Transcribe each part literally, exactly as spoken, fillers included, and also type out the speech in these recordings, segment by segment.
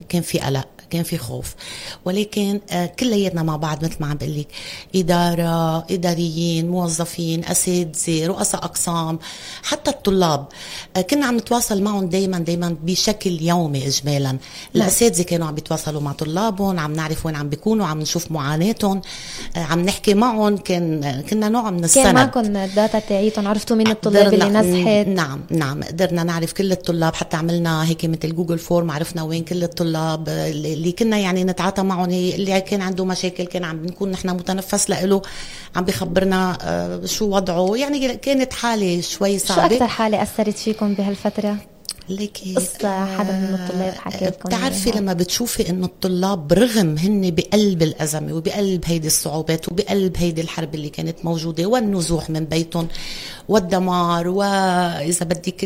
كان في قلق، كان في خوف، ولكن كلياتنا مع بعض مثل ما عم بقول لك، إدارة، إداريين، موظفين، أساتذة، رؤساء أقسام، حتى الطلاب، كنا عم نتواصل معهم دايما دايما بشكل يومي إجمالا. الأساتذة كانوا عم بيتواصلوا مع طلابهم، عم نعرف وين عم بيكونوا، عم نشوف معاناتهم، عم نحكي معهم، كان كنا نوع من السند. كان معكم الداتا تاعيتهم، عرفتوا مين الطلاب اللي نجحت؟ نعم نعم قدرنا نعرف كل الطلاب، حتى عملنا هيك مثل جوجل فورم، عرفنا وين كل الطلاب اللي كنا يعني نتعاطى معهم، اللي كان عنده مشاكل كان عم بنكون نحن متنفس له، عم بيخبرنا شو وضعه. يعني كانت حالة شوي صعبة. شو أكثر حالة أثرت فيكم بهالفترة؟ ليكي قصة حدا من الطلاب حكى لكم؟ بتعرفي لما بتشوفي انه الطلاب برغم هن بقلب الأزمة وبقلب هيدي الصعوبات وبقلب هيدي الحرب اللي كانت موجودة والنزوح من بيتهم والدمار وإذا بدك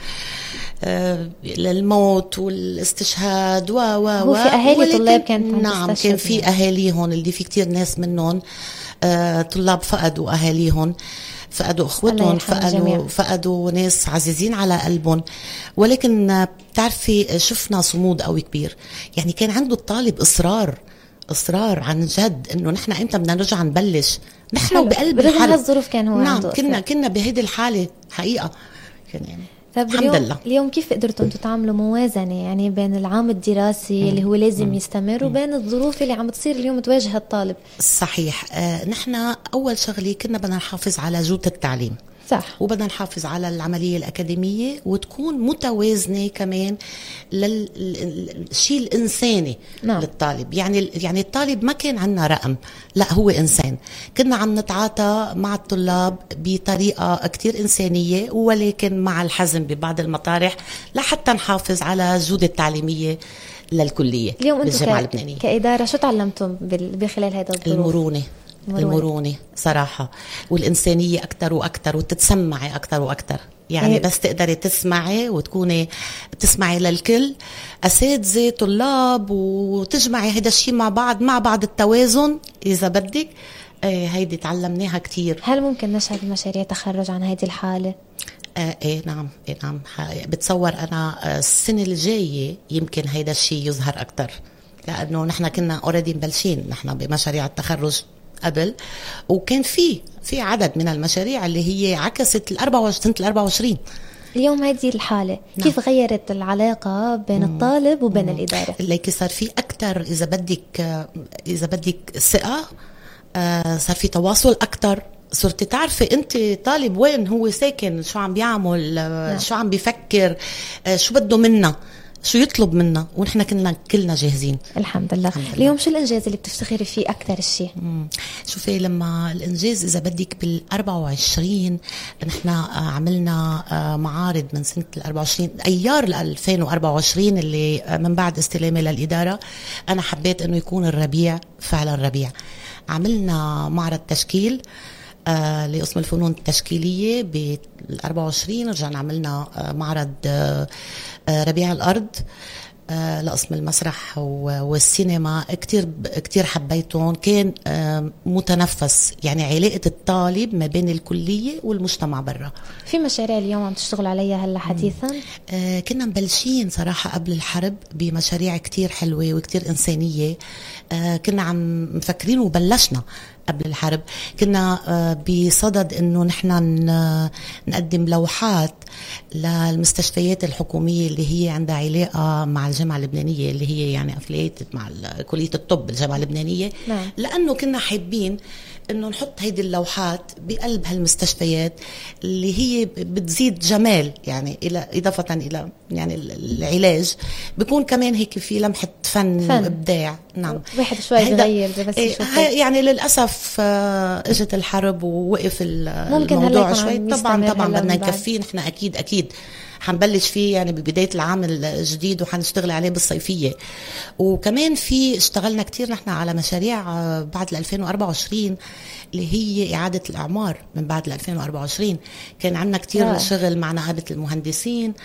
للموت والاستشهاد و و هو في أهالي طلاب كانت نعم كان في أهاليهم اللي في كتير ناس منهم طلاب فقدوا أهاليهم، فقدوا اخوتهم، فقدوا فقدوا ناس عزيزين على قلبهم. ولكن بتعرفي شفنا صمود قوي كبير. يعني كان عنده الطالب اصرار اصرار عن جد انه نحن امتى بدنا نرجع نبلش نحن بقلب الحرب. هالظروف كان هو نعم عنده كنا كنا بهيدي الحاله حقيقه. كان يعني طيب اليوم, لله. اليوم كيف قدرتوا انتم تعملوا موازنه يعني بين العام الدراسي مم. اللي هو لازم مم. يستمر وبين الظروف اللي عم تصير اليوم تواجه الطالب؟ صحيح. آه نحن اول شغله كنا بدنا نحافظ على جوده التعليم، صح، وبدنا نحافظ على العمليه الاكاديميه وتكون متوازنه كمان للشيء الانساني. نعم. للطالب. يعني يعني الطالب ما كان عندنا رقم، لا هو انسان. كنا عم نتعاطى مع الطلاب بطريقه كتير انسانيه، ولكن مع الحزم ببعض المطارح لحتى نحافظ على الجوده التعليميه للكليه. اليوم انتم كاداره شو تعلمتم بخلال هذا الظروف؟ المرونه المرونة. المرونة صراحة، والإنسانية أكتر وأكتر، وتتسمعي أكتر وأكتر. يعني إيه؟ بس تقدري تسمعي وتكوني تسمعي للكل، أساتذة طلاب، وتجمعي هيدا الشيء مع بعض، مع بعض التوازن إذا بدك. ايه هيدي تعلمناها كتير. هل ممكن نشهد مشاريع تخرج عن هيدي الحالة؟ آه ايه نعم ايه نعم بتصور أنا السنة الجاية يمكن هيدا الشيء يظهر أكتر، لأنه نحن كنا اوريدي مبلشين نحن بمشاريع التخرج قبل، وكان في في عدد من المشاريع اللي هي عكست الأربعة سنة الأربعة وعشرين. اليوم هذه الحالة نعم. كيف غيرت العلاقة بين مم. الطالب وبين مم. الإدارة؟ اللي صار في أكتر إذا بدك إذا بدك ثقة، آه صار في تواصل أكتر. صرتي تعرفي أنت طالب وين هو ساكن، شو عم بيعمل، نعم. شو عم بيفكر، آه شو بده منا، شو يطلب منا، ونحن كنا كلنا جاهزين الحمد لله. الحمد لله. اليوم شو الإنجاز اللي بتفتخري فيه أكثر الشيء؟ شوفي لما الإنجاز إذا بدك بالأربعة وعشرين نحن عملنا معارض من سنة الأربعة وعشرين أيار الألفين وأربعة وعشرين اللي من بعد استلامي للإدارة. أنا حبيت أنه يكون الربيع فعلا ربيع. عملنا معرض تشكيل آه لقسم الفنون التشكيلية بالأربعة وعشرين. رجعنا عملنا آه معرض آه آه ربيع الأرض آه لقسم المسرح والسينما. كتير كتير حبيتهم. كان آه متنفس، يعني علاقة الطالب ما بين الكلية والمجتمع برا. في مشاريع اليوم عم تشتغل عليها هلا حديثا؟ آه كنا مبلشين صراحة قبل الحرب بمشاريع كتير حلوة وكتير إنسانية. آه كنا عم مفكرين وبلشنا قبل الحرب. كنا بصدد انه نحن نقدم لوحات للمستشفيات الحكومية اللي هي عندها علاقة مع الجامعة اللبنانية، اللي هي يعني افليتد مع كلية الطب الجامعة اللبنانية. نعم. لانه كنا حابين انه نحط هيدي اللوحات بقلب هالمستشفيات اللي هي بتزيد جمال، يعني الى اضافه الى يعني العلاج بيكون كمان هيك في لمحه فن, فن. وابداع. نعم. واحد شوي بغير بس يشوف. يعني للاسف اجت الحرب ووقف الموضوع شوي. طبعا طبعا بدنا نكفيه نحن اكيد اكيد حنبلش فيه يعني ببداية العام الجديد، وحنشتغل عليه بالصيفية. وكمان في اشتغلنا كتير نحن على مشاريع بعد ألفين وأربعة وعشرين اللي هي إعادة الأعمار. من بعد ألفين وأربعة وعشرين كان عندنا كتير آه. شغل مع نقابة المهندسين،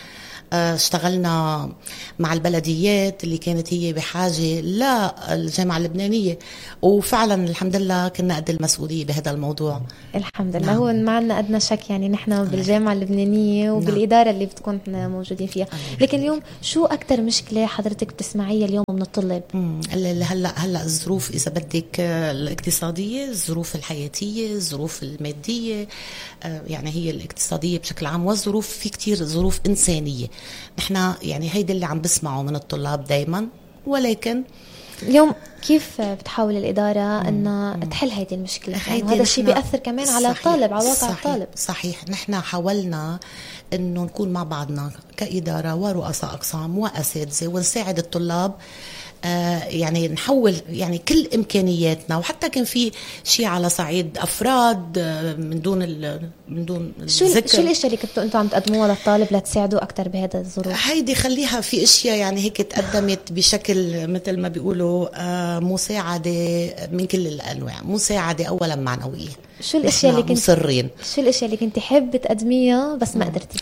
اشتغلنا مع البلديات اللي كانت هي بحاجة للجامعة اللبنانية، وفعلا الحمد لله كنا قد المسؤولية بهذا الموضوع. الحمد لله. نعم. هو ما عنا أدنى شك، يعني نحن بالجامعة اللبنانية وبالإدارة اللي بتكون موجودين فيها. لكن اليوم شو أكتر مشكلة حضرتك بتسمعيها اليوم من الطلاب؟ هلا هلا الظروف إذا بدك الاقتصادية، الظروف الحياتية، الظروف المادية، يعني هي الاقتصادية بشكل عام، والظروف في كتير ظروف إنسانية. نحن يعني هيدا اللي عم بسمعه من الطلاب دايما. ولكن اليوم كيف بتحاول الإدارة أن تحل هذه المشكلة؟ يعني هذا الشيء بيأثر كمان على الطالب، على واقع الطالب. صحيح. نحن حاولنا أنه نكون مع بعضنا كإدارة ورؤساء أقسام وأساتذة ونساعد الطلاب، آه يعني نحول يعني كل إمكانياتنا، وحتى كان في شيء على صعيد أفراد آه من دون من دون شو الذكر. شو الأشياء اللي كنتوا أنتوا عم تقدموها للطالب لتساعدوا أكتر بهذا الظروف؟ هيدي خليها في أشياء يعني هيك تقدمت بشكل مثل ما بيقولوا آه مساعدة من كل الأنواع، مساعدة أولا معنوية. شو الاشياء اللي كنت مصرين شو الاشياء اللي كنت حابه تقدميها بس ما قدرتي؟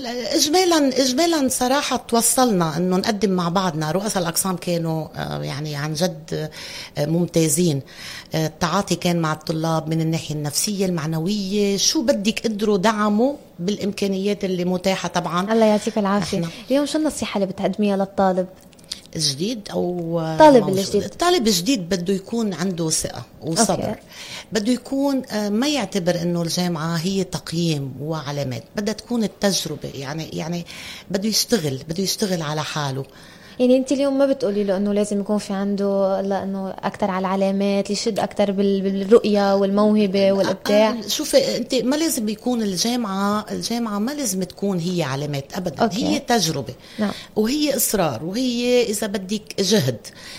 اجمالا اجمالا صراحه توصلنا انه نقدم مع بعضنا. رؤساء الاقسام كانوا يعني عن جد ممتازين. التعاطي كان مع الطلاب من الناحيه النفسيه المعنويه، شو بدك قدروا دعموا بالامكانيات اللي متاحه. طبعا الله يعطيك العافيه. اليوم شو النصيحه اللي بتقدميها للطالب جديد او طالب الجديد؟ الطالب الجديد بده يكون عنده ثقة وصبر. أوكي. بده يكون ما يعتبر انه الجامعة هي تقييم وعلامات، بدها تكون التجربة. يعني يعني بده يشتغل بده يشتغل على حاله. يعني انت اليوم ما بتقولي له انه لازم يكون في عنده لانه اكثر على العلامات، يشد اكثر بالرؤيه والموهبه والابداع؟ شوفي انت ما لازم يكون الجامعه الجامعه ما لازم تكون هي علامات ابدا. أوكي. هي تجربه. نعم. وهي اصرار، وهي اذا بدك جهد.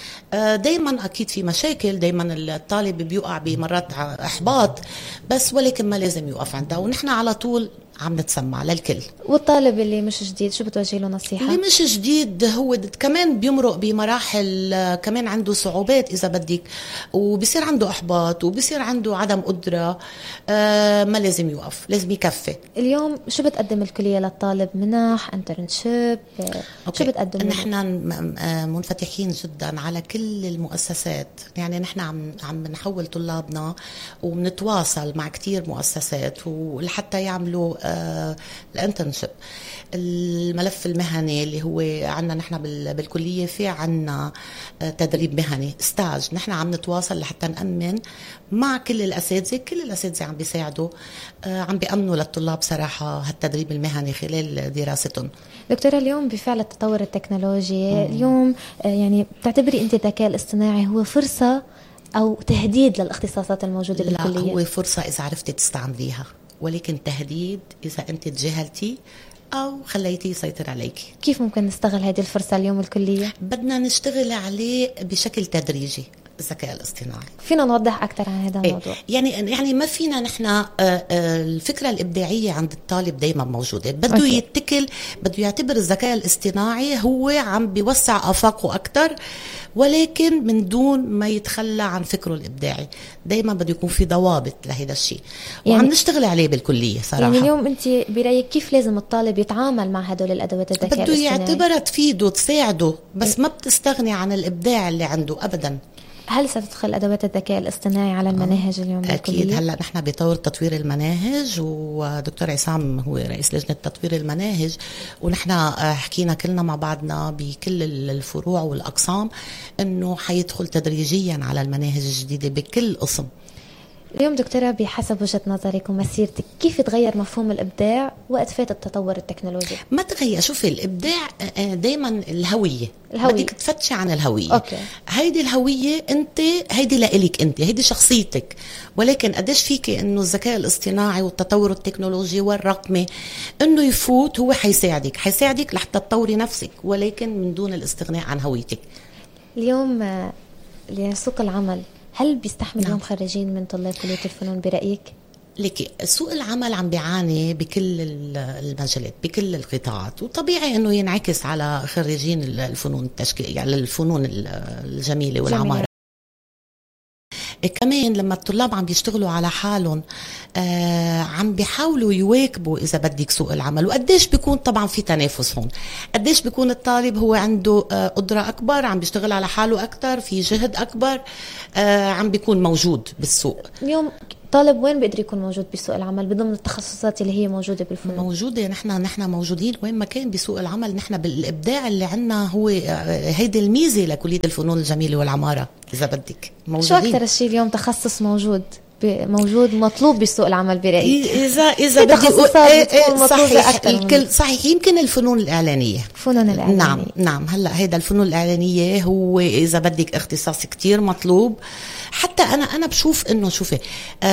دايما اكيد في مشاكل، دايما الطالب بيوقع بمرات احباط، بس ولكن ما لازم يوقف عندها، ونحن على طول عم نتسمع للكل. والطالب اللي مش جديد شو بتوجه له نصيحة؟ اللي مش جديد هو كمان بيمرق بمراحل، كمان عنده صعوبات إذا بدك، وبصير عنده إحباط، وبصير عنده عدم قدرة. آه ما لازم يوقف، لازم يكفي. اليوم شو بتقدم الكلية للطالب؟ منح، انترنشيب، شو بتقدم؟ نحن منفتحين جدا على كل المؤسسات. يعني نحن عم عم نحول طلابنا وبنتواصل مع كتير مؤسسات ولحتى يعملوا آه الانترنشيب. الملف المهني اللي هو عنا نحن بالكلية، في عنا آه تدريب مهني ستاج. نحن عم نتواصل لحتى نأمن مع كل الأساتذة. كل الأساتذة عم بيساعدوا، آه عم بيأمنوا للطلاب صراحة هالتدريب المهني خلال دراستهم. دكتورة، اليوم بفعل التطور التكنولوجي مم. اليوم آه يعني بتعتبري أنت الذكاء الاصطناعي هو فرصة أو تهديد للاختصاصات الموجودة بالكلية؟ لا، هو فرصة إذا عرفتي تستعمليها، ولكن تهديد إذا أنت تجاهلتي أو خليتيه يسيطر عليك. كيف ممكن نستغل هذه الفرصة اليوم الكلية؟ بدنا نشتغل عليه بشكل تدريجي. الذكاء الاصطناعي فينا نوضح أكثر عن هذا الموضوع؟ يعني يعني ما فينا نحن الفكرة الإبداعية عند الطالب دايما موجودة. بده أوكي. يتكل بده يعتبر الذكاء الاصطناعي هو عم بيوسع آفاقه أكثر، ولكن من دون ما يتخلى عن فكره الإبداعي. دايما بده يكون في ضوابط لهذا الشيء، وعم يعني نشتغل عليه بالكلية صراحة. يعني اليوم أنت برأيك كيف لازم الطالب يتعامل مع هدول الأدوات الذكاء الاصطناعي؟ بده يعتبرها تفيده تساعده، بس ما بتستغني عن الإبداع اللي عنده أبدا. هل ستدخل أدوات الذكاء الاصطناعي على المناهج اليوم بالكلية؟ أكيد. هلأ نحن بطور تطوير المناهج، ودكتور عصام هو رئيس لجنة تطوير المناهج، ونحن حكينا كلنا مع بعضنا بكل الفروع والأقسام أنه حيدخل تدريجيا على المناهج الجديدة بكل قسم. اليوم دكتورة، بحسب وجهة نظرك ومسيرتك، كيف تغير مفهوم الإبداع وقت فات التطور التكنولوجي؟ ما تغير. شوفي، الإبداع دايما الهوية. الهوية بدك تفتشي عن الهوية. أوكي. هيدي الهوية أنت، هيدي لإلك أنت، هيدي شخصيتك. ولكن قديش فيك أنه الذكاء الاصطناعي والتطور التكنولوجي والرقمي أنه يفوت، هو حيساعدك حيساعدك لحتى تطوري نفسك، ولكن من دون الاستغناء عن هويتك. اليوم لسوق العمل، هل بيستحمل اليوم خريجين من طلاب كلية الفنون برأيك؟ لكي سوق العمل عم بيعاني بكل المجالات بكل القطاعات، وطبيعي انه ينعكس على خريجين الفنون التشكيلية، يعني الفنون الجميلة والعمارة. كمان لما الطلاب عم بيشتغلوا على حالهم آه عم بيحاولوا يواكبوا إذا بدك سوق العمل. وقديش بيكون طبعا في تنافس هون، قديش بيكون الطالب هو عنده آه قدرة أكبر، عم بيشتغل على حاله أكتر، في جهد أكبر، آه عم بيكون موجود بالسوق. اليوم طالب وين بيقدر يكون موجود بسوق العمل بضمن التخصصات اللي هي موجودة بالفنون؟ موجودة، نحن نحن موجودين وين ما كان بسوق العمل. نحن بالإبداع اللي عنا هو هيدي الميزة لكلية الفنون الجميلة والعمارة إذا بدك. موجودين. شو أكتر الشيء اليوم تخصص موجود موجود مطلوب بسوق العمل برأيك؟ إذا إذا بدي أقول صحيح الكل صحيح، يمكن الفنون الإعلانية. فنون الإعلانية نعم نعم. هلا هيدا الفنون الإعلانية هو إذا بدك اختصاص كتير مطلوب. حتى أنا أنا بشوف إنه شوفي